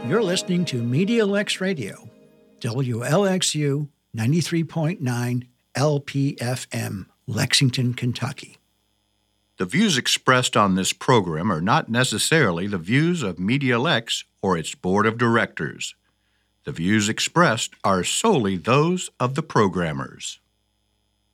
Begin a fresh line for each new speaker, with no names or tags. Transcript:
You're listening to MediaLex Radio, WLXU 93.9 LPFM, Lexington, Kentucky.
The views expressed on this program are not necessarily the views of MediaLex or its board of directors. The views expressed are solely those of the programmers.